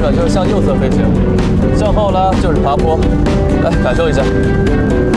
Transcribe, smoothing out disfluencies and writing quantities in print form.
转就是向右侧飞行，向后拉就是爬坡。来，感受一下。